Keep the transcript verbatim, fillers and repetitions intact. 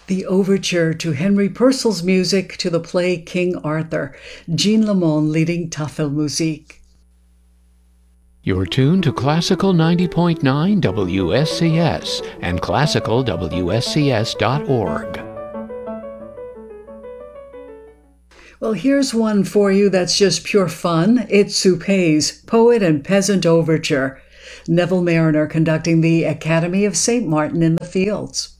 The overture to Henry Purcell's music to the play King Arthur. Jean Lamont leading Tafelmusik. You're tuned to Classical ninety point nine W S C S and classical W S C S dot org. Well, here's one for you that's just pure fun. It's Suppé's Poet and Peasant Overture. Neville Marriner conducting the Academy of Saint Martin in the Fields.